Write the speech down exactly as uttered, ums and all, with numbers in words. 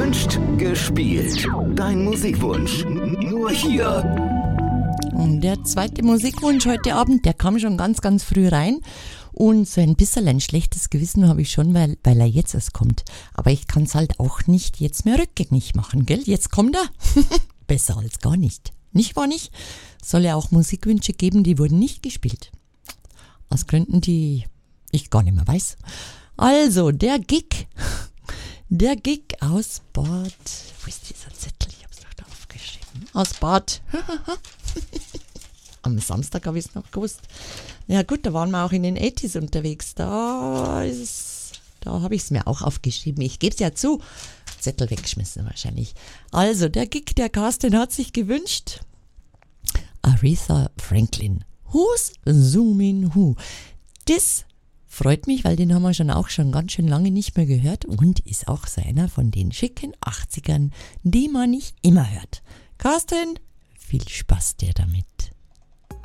Gewünscht, gespielt. Dein Musikwunsch. Nur hier. Und der zweite Musikwunsch heute Abend, der kam schon ganz, ganz früh rein. Und so ein bisschen ein schlechtes Gewissen habe ich schon, weil, weil er jetzt erst kommt. Aber ich kann es halt auch nicht jetzt mehr rückgängig machen, gell? Jetzt kommt er. Besser als gar nicht. Nicht wahr nicht? Soll ja auch Musikwünsche geben, die wurden nicht gespielt. Aus Gründen, die ich gar nicht mehr weiß. Also, der Gig. Der Gig aus Bad. Wo ist dieser Zettel? Ich habe es doch da aufgeschrieben. Aus Bad. Am Samstag habe ich es noch gewusst. Ja gut, da waren wir auch in den achtziger unterwegs. Da ist, da habe ich es mir auch aufgeschrieben. Ich gebe es ja zu. Zettel weggeschmissen wahrscheinlich. Also, der Gig, der Carsten hat sich gewünscht. Aretha Franklin. Who's Zoomin' Who? Das freut mich, weil den haben wir schon auch schon ganz schön lange nicht mehr gehört und ist auch so einer von den schicken achtzigern, die man nicht immer hört. Carsten, viel Spaß dir damit.